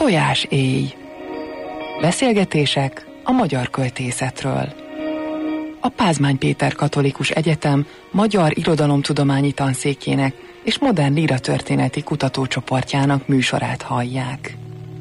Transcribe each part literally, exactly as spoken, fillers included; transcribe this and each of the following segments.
Tojás éj. Beszélgetések a magyar költészetről. A Pázmány Péter Katolikus Egyetem Magyar Irodalomtudományi Tanszékének és Modern Líratörténeti Kutatócsoportjának műsorát hallják.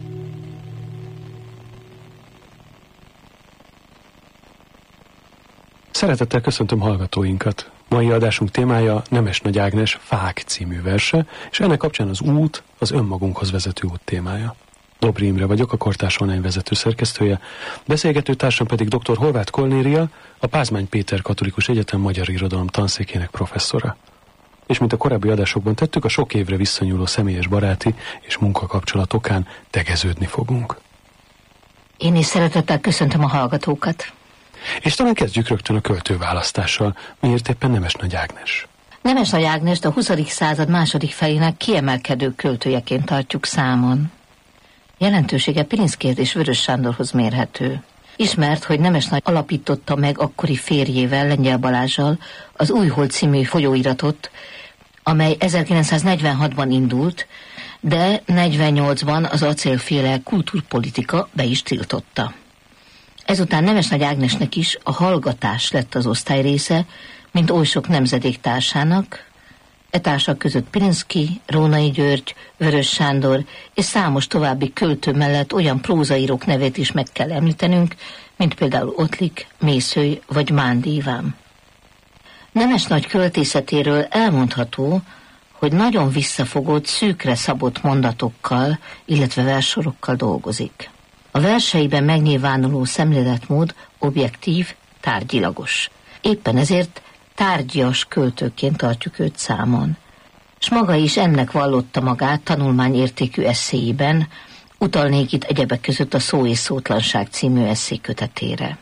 Szeretettel köszöntöm hallgatóinkat. Mai adásunk témája Nemes Nagy Ágnes Fák című verse, és ennek kapcsán az út, az önmagunkhoz vezető út témája. Dobry Imre vagyok, a Kortárs Online vezető szerkesztője, beszélgető társam pedig dr. Horváth Kornélia, a Pázmány Péter Katolikus Egyetem Magyar Irodalom Tanszékének professzora. És mint a korábbi adásokban tettük, a sok évre visszanyúló személyes baráti és munkakapcsolat okán tegeződni fogunk. Én is szeretettel köszöntöm a hallgatókat. És talán kezdjük rögtön a költőválasztással. Miért éppen Nemes Nagy Ágnes? Nemes Nagy Ágnest a huszadik század második felének kiemelkedő költőjeként tartjuk számon. Jelentősége Pilinszkyhez és Vörös Sándorhoz mérhető. Ismert, hogy Nemes Nagy alapította meg akkori férjével, Lengyel Balázssal az Újhold című folyóiratot, amely ezerkilencszáznegyvenhatban indult, de negyvennyolcban az acélféle kultúrpolitika be is tiltotta. Ezután Nemes Nagy Ágnesnek is a hallgatás lett az osztály része, mint oly sok nemzedéktársának. E társak között Pilinszky, Rónai György, Vörös Sándor és számos további költő mellett olyan prózaírók nevét is meg kell említenünk, mint például Ottlik, Mészöly vagy Mándi Iván. Nemes Nagy költészetéről elmondható, hogy nagyon visszafogott, szűkre szabott mondatokkal, illetve verssorokkal dolgozik. A verseiben megnyilvánuló szemléletmód objektív, tárgyilagos. Éppen ezért tárgyas költőként tartjuk őt számon. S maga is ennek vallotta magát tanulmányértékű esszéiben, utalnék itt egyebek között a Szó és Szótlanság című esszékötetére.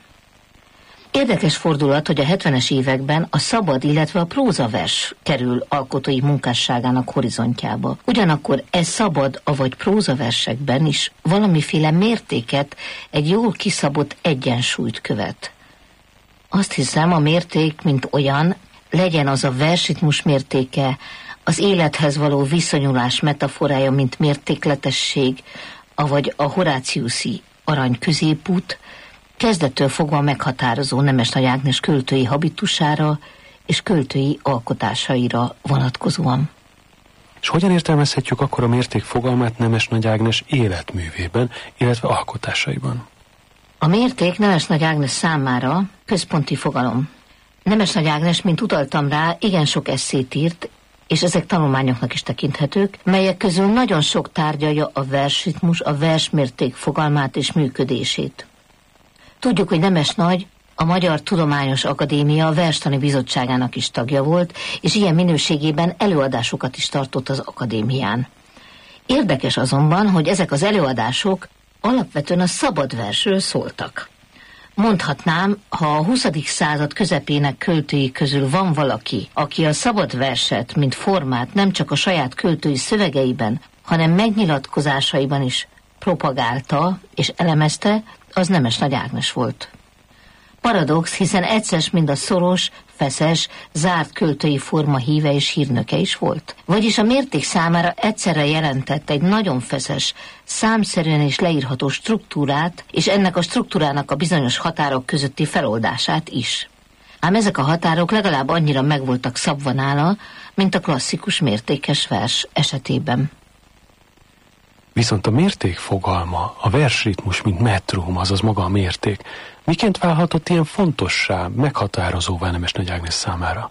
Érdekes fordulat, hogy a hetvenes években a szabad, illetve a prózavers kerül alkotói munkásságának horizontjába. Ugyanakkor e szabad, avagy prózaversekben is valamiféle mértéket, egy jól kiszabott egyensúlyt követ. Azt hiszem, a mérték, mint olyan, legyen az a versritmus mértéke, az élethez való viszonyulás metaforája, mint mértékletesség, avagy a horáciuszi arany középút, kezdettől fogva meghatározó Nemes Nagy Ágnes költői habitusára és költői alkotásaira vonatkozóan. És hogyan értelmezhetjük akkor a mérték fogalmát Nemes Nagy Ágnes életművében, illetve alkotásaiban? A mérték Nemes Nagy Ágnes számára központi fogalom. Nemes Nagy Ágnes, mint utaltam rá, igen sok esszét írt, és ezek tanulmányoknak is tekinthetők, melyek közül nagyon sok tárgyalja a versritmus, a versmérték fogalmát és működését. Tudjuk, hogy Nemes Nagy a Magyar Tudományos Akadémia Verstani Bizottságának is tagja volt, és ilyen minőségében előadásokat is tartott az akadémián. Érdekes azonban, hogy ezek az előadások alapvetően a szabad versről szóltak. Mondhatnám, ha a huszadik század közepének költői közül van valaki, aki a szabad verset, mint formát nem csak a saját költői szövegeiben, hanem megnyilatkozásaiban is propagálta és elemezte, az Nemes Nagy Ágnes volt. Paradox, hiszen egyszer mind a szoros, feszes, zárt költői forma híve és hírnöke is volt. Vagyis a mérték számára egyszerre jelentett egy nagyon feszes, számszerűen és leírható struktúrát, és ennek a struktúrának a bizonyos határok közötti feloldását is. Ám ezek a határok legalább annyira meg voltak szabva nála, mint a klasszikus mértékes vers esetében. Viszont a mérték fogalma, a versritmus, mint metróm, azaz maga a mérték, miként válhatott ilyen fontossá, meghatározóvá Nemes Nagy Ágnes számára?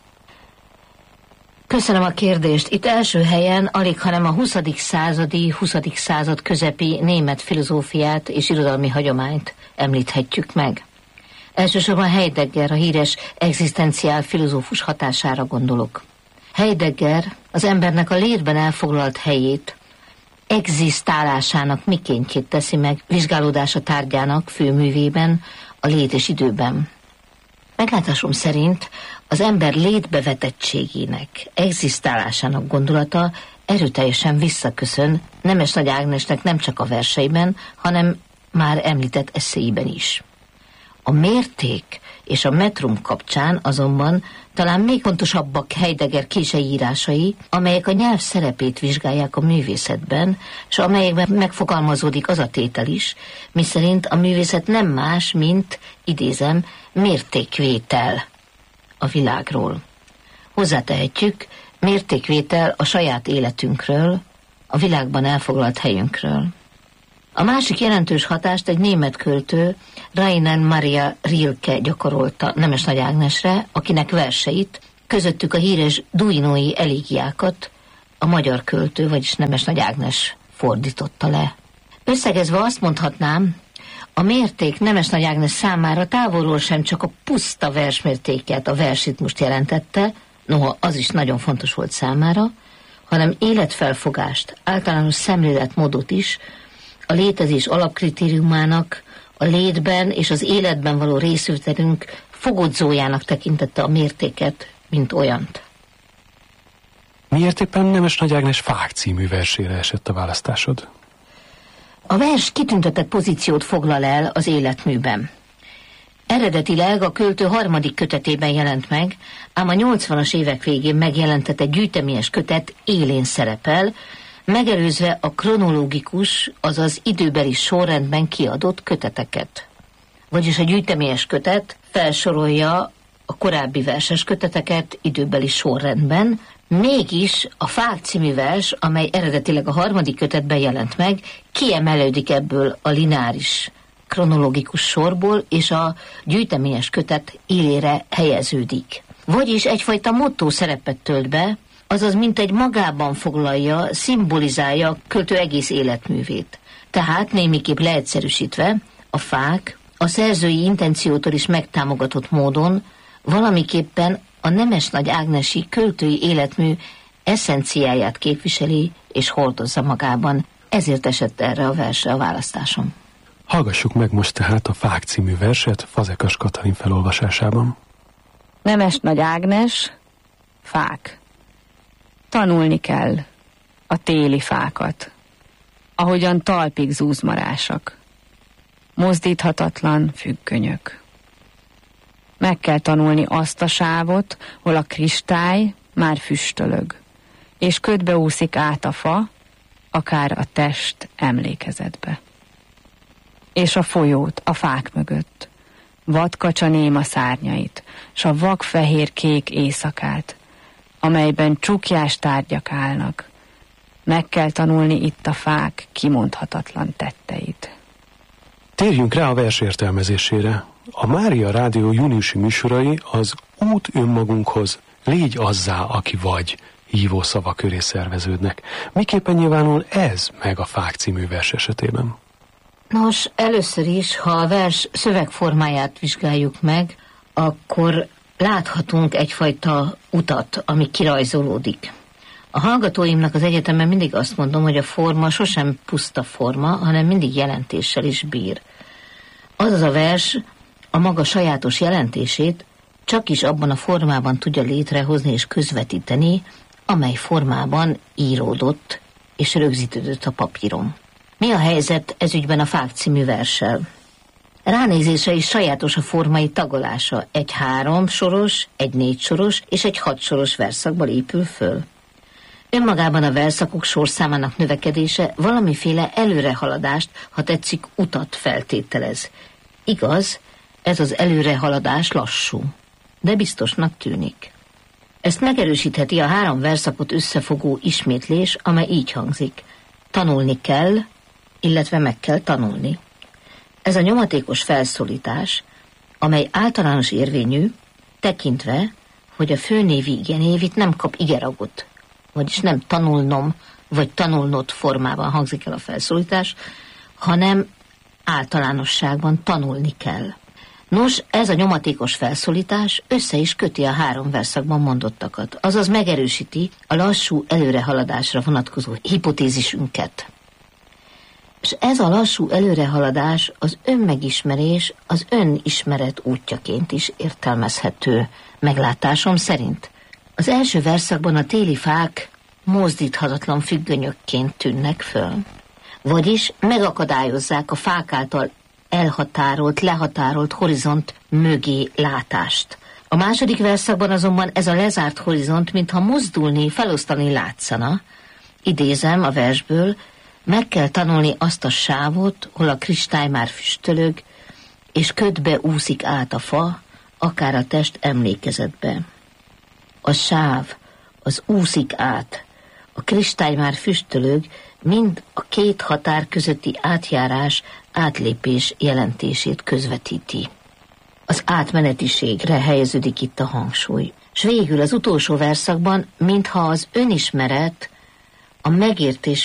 Köszönöm a kérdést. Itt első helyen alig, hanem a huszadik századi, huszadik század közepi német filozófiát és irodalmi hagyományt említhetjük meg. Elsősorban Heidegger, a híres egzisztenciál filozófus hatására gondolok. Heidegger az embernek a létben elfoglalt helyét, egzisztálásának mikéntjét teszi meg vizsgálódása tárgyának főművében, a lét és időben. Meglátásom szerint az ember létbevetettségének, egzisztálásának gondolata erőteljesen visszaköszön Nemes Nagy Ágnesnek nem csak a verseiben, hanem már említett esszéiben is. A mérték és a metrum kapcsán azonban talán még fontosabbak Heidegger kései írásai, amelyek a nyelv szerepét vizsgálják a művészetben, és amelyekben megfogalmazódik az a tétel is, miszerint a művészet nem más, mint, idézem, mértékvétel a világról. Hozzátehetjük, mértékvétel a saját életünkről, a világban elfoglalt helyünkről. A másik jelentős hatást egy német költő, Rainer Maria Rilke gyakorolta Nemes Nagy Ágnesre, akinek verseit, közöttük a híres duinói elégiákat a magyar költő, vagyis Nemes Nagy Ágnes fordította le. Összegezve azt mondhatnám, a mérték Nemes Nagy Ágnes számára távolról sem csak a puszta versmértéket, a versritmust jelentette, noha az is nagyon fontos volt számára, hanem életfelfogást, általános szemléletmódot is, a létezés alapkritériumának, a létben és az életben való részvételünk fogodzójának tekintette a mértéket, mint olyant. Miért éppen Nemes Nagy Ágnes Fák című versére esett a választásod? A vers kitüntetett pozíciót foglal el az életműben. Eredetileg a költő harmadik kötetében jelent meg, ám a nyolcvanas évek végén megjelentetett gyűjtemies kötet élén szerepel, megelőzve a kronológikus, azaz időbeli sorrendben kiadott köteteket. Vagyis a gyűjtemies kötet felsorolja a korábbi verses köteteket időbeli sorrendben, mégis a Fák című vers, amely eredetileg a harmadik kötetben jelent meg, kiemelődik ebből a lineáris kronológikus sorból, és a gyűjtemies kötet élére helyeződik. Vagyis egyfajta motto szerepet tölt be, azaz mintegy magában foglalja, szimbolizálja a költő egész életművét. Tehát némiképp leegyszerűsítve, a Fák a szerzői intenciótól is megtámogatott módon valamiképpen a Nemes Nagy Ágnesi költői életmű eszenciáját képviseli és hordozza magában. Ezért esett erre a versre a választásom. Hallgassuk meg most tehát a Fák című verset Fazekas Katalin felolvasásában. Nemes Nagy Ágnes, Fák. Tanulni kell a téli fákat, ahogyan talpig zúzmarásak, mozdíthatatlan függönyök. Meg kell tanulni azt a sávot, hol a kristály már füstölög, és ködbe úszik át a fa, akár a test emlékezetbe. És a folyót a fák mögött, vadkacsa néma szárnyait, s a vakfehér kék éjszakát, amelyben csukjás tárgyak állnak. Meg kell tanulni itt a fák kimondhatatlan tetteit. Térjünk rá a vers értelmezésére. A Mária Rádió júniusi műsorai az út önmagunkhoz, légy azzá, aki vagy, hívó szava köré szerveződnek. Miképpen nyilvánul ez meg a Fák című vers esetében? Nos, először is, ha a vers szövegformáját vizsgáljuk meg, akkor láthatunk egyfajta utat, ami kirajzolódik. A hallgatóimnak az egyetemen mindig azt mondom, hogy a forma sosem puszta forma, hanem mindig jelentéssel is bír. Azaz a vers a maga sajátos jelentését csak is abban a formában tudja létrehozni és közvetíteni, amely formában íródott és rögzítődött a papíron. Mi a helyzet ezügyben a Fák című verssel? Ránézésre is sajátos a formai tagolása. Egy három soros, egy négy soros és egy hat soros versszakból épül föl. Önmagában a versszakok sorszámának növekedése valamiféle előrehaladást, ha tetszik, utat feltételez. Igaz, ez az előrehaladás lassú, de biztosnak tűnik. Ezt megerősítheti a három versszakot összefogó ismétlés, amely így hangzik. Tanulni kell, illetve meg kell tanulni. Ez a nyomatékos felszólítás, amely általános érvényű, tekintve, hogy a főnévi igenév itt nem kap igeragot, vagyis nem tanulnom, vagy tanulnod formában hangzik el a felszólítás, hanem általánosságban tanulni kell. Nos, ez a nyomatékos felszólítás össze is köti a három versszakban mondottakat, azaz megerősíti a lassú előrehaladásra vonatkozó hipotézisünket. És ez a lassú előrehaladás az önmegismerés, az önismeret útjaként is értelmezhető, meglátásom szerint. Az első verszakban a téli fák mozdíthatatlan függönyökként tűnnek föl, vagyis megakadályozzák a fák által elhatárolt, lehatárolt horizont mögé látást. A második verszakban azonban ez a lezárt horizont, mintha mozdulni, felosztani látszana. Idézem a versből: meg kell tanulni azt a sávot, hol a kristály már füstölög, és ködbe úszik át a fa, akár a test emlékezetbe. A sáv, az úszik át, a kristály már füstölög, mind a két határ közötti átjárás, átlépés jelentését közvetíti. Az átmenetiségre helyeződik itt a hangsúly. S végül az utolsó verszakban, mintha az önismeret a megértés